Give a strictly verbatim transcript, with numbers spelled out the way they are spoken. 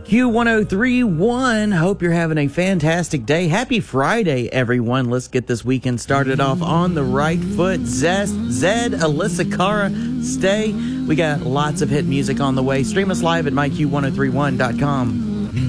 Q one oh three point one. Hope you're having a fantastic day. Happy Friday, everyone. Let's get this weekend started off on the right foot. Zest, Zed, Alyssa Cara, stay. We got lots of hit music on the way. Stream us live at my q one oh three one dot com.